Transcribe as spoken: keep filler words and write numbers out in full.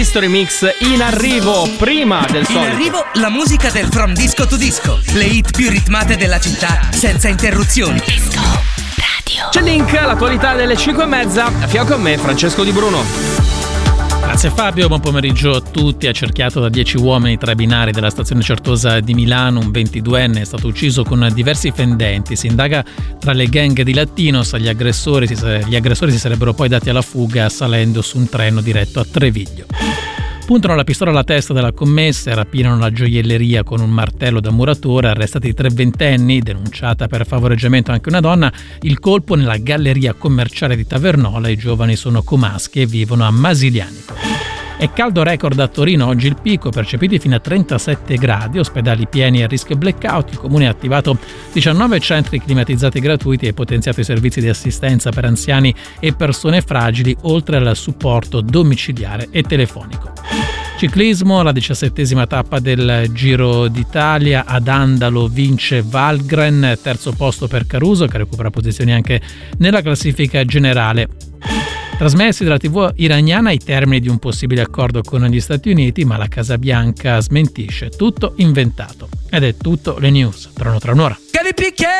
History Mix in arrivo prima del solito. In arrivo la musica del From Disco to Disco, le hit più ritmate della città senza interruzioni. Disco Radio. C'è Link, l'attualità delle cinque e mezza. A fianco a me Francesco Di Bruno. Grazie Fabio, buon pomeriggio a tutti. Accerchiato da dieci uomini tra i binari della stazione Certosa di Milano, un ventiduenne è stato ucciso con diversi fendenti. Si indaga tra le gang di Latinos. Gli aggressori si, gli aggressori si sarebbero poi dati alla fuga salendo su un treno diretto a Treviglio. Puntano la pistola alla testa della commessa, rapinano la gioielleria con un martello da muratore, arrestati tre ventenni, denunciata per favoreggiamento anche una donna, il colpo nella galleria commerciale di Tavernola, i giovani sono comaschi e vivono a Masilianico. È caldo record a Torino, oggi il picco, percepiti fino a trentasette gradi, ospedali pieni a rischio blackout, il comune ha attivato diciannove centri climatizzati gratuiti e potenziato i servizi di assistenza per anziani e persone fragili, oltre al supporto domiciliare e telefonico. Ciclismo, la diciassettesima tappa del Giro d'Italia, ad Andalo vince Valgren, terzo posto per Caruso che recupera posizioni anche nella classifica generale. Trasmessi dalla tivù iraniana i termini di un possibile accordo con gli Stati Uniti, ma la Casa Bianca smentisce, tutto inventato. Ed è tutto, le news, tornano tra un'ora.